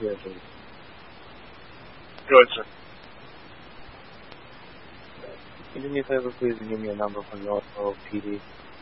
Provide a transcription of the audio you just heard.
Yes, sir. Go ahead, sir. Can you do me a favor, please, and give me a number from Northville PD?